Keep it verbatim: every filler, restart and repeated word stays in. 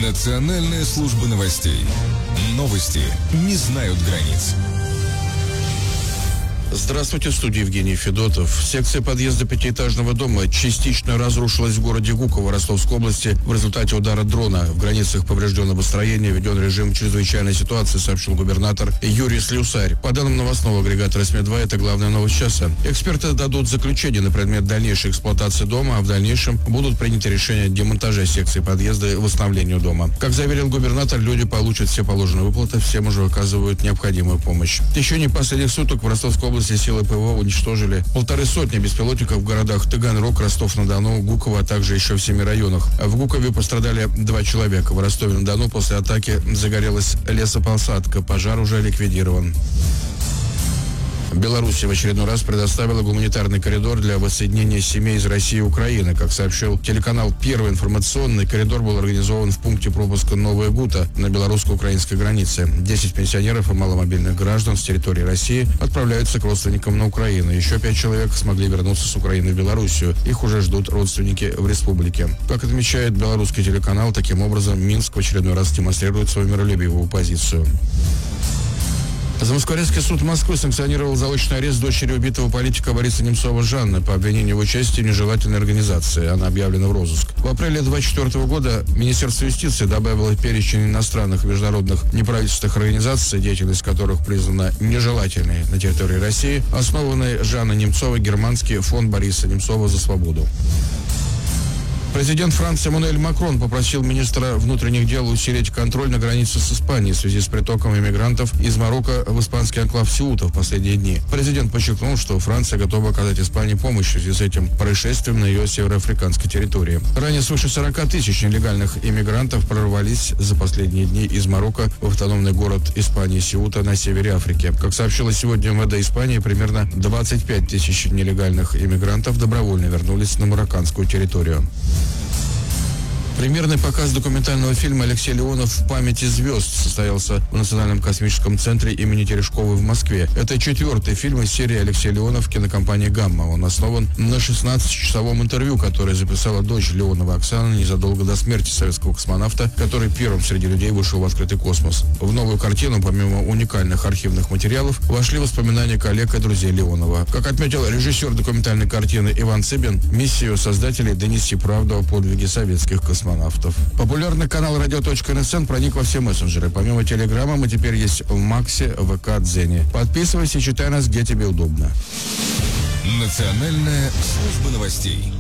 Национальная служба новостей. Новости не знают границ. Здравствуйте, в студии Евгений Федотов. Секция подъезда пятиэтажного дома частично разрушилась в городе Гуково Ростовской области в результате удара дрона. В границах поврежденного строения введен режим чрезвычайной ситуации, сообщил губернатор Юрий Слюсарь. По данным новостного агрегатора СМИ два, это главная новость часа. Эксперты дадут заключение на предмет дальнейшей эксплуатации дома, а в дальнейшем будут приняты решения о демонтаже секции подъезда и восстановлению дома. Как заверил губернатор, люди получат все положенные выплаты, всем уже оказывают необходимую помощь. В течение последних суток в Ростовской области силы ПВО уничтожили полторы сотни беспилотников в городах Таганрог, Ростов-на-Дону, Гуково, а также еще в семи районах. В Гукове пострадали два человека. В Ростове-на-Дону после атаки загорелась лесопосадка. Пожар уже ликвидирован. Беларусь в очередной раз предоставила гуманитарный коридор для воссоединения семей из России и Украины. Как сообщил телеканал «Первый информационный», коридор был организован в пункте пропуска Новая Гута на белорусско-украинской границе. Десять пенсионеров и маломобильных граждан с территории России отправляются к родственникам на Украину. Еще пять человек смогли вернуться с Украины в Белоруссию. Их уже ждут родственники в республике. Как отмечает белорусский телеканал, таким образом Минск в очередной раз демонстрирует свою миролюбивую позицию. Замоскворецкий суд Москвы санкционировал заочный арест дочери убитого политика Бориса Немцова Жанны по обвинению в участии в нежелательной организации. Она объявлена в розыск. В апреле две тысячи двадцать четвёртого года Министерство юстиции добавило перечень иностранных и международных неправительственных организаций, деятельность которых признана нежелательной на территории России, основанный Жанной Немцовой германский фонд Бориса Немцова за свободу. Президент Франции Эммануэль Макрон попросил министра внутренних дел усилить контроль на границе с Испанией в связи с притоком иммигрантов из Марокко в испанский анклав Сеута в последние дни. Президент подчеркнул, что Франция готова оказать Испании помощь в связи с этим происшествием на ее североафриканской территории. Ранее свыше сорок тысяч нелегальных иммигрантов прорвались за последние дни из Марокко в автономный город Испании Сеута на севере Африки. Как сообщила сегодня МВД Испании, примерно двадцать пять тысяч нелегальных иммигрантов добровольно вернулись на марокканскую территорию. Премьерный показ документального фильма «Алексей Леонов. В памяти звезд» состоялся в Национальном космическом центре имени Терешковой в Москве. Это четвертый фильм из серии «Алексей Леонов» кинокомпании «Гамма». Он основан на шестнадцатичасовом интервью, которое записала дочь Леонова Оксана незадолго до смерти советского космонавта, который первым среди людей вышел в открытый космос. В новую картину, помимо уникальных архивных материалов, вошли воспоминания коллег и друзей Леонова. Как отметил режиссер документальной картины Иван Цыбин, миссию создателей донести правду о подвиге советских космонавтов. Популярный канал радио точка эн эс эн проник во все мессенджеры. Помимо Телеграма мы теперь есть в Максе, ВК, Дзене. Подписывайся и читай нас, где тебе удобно. Национальная служба новостей.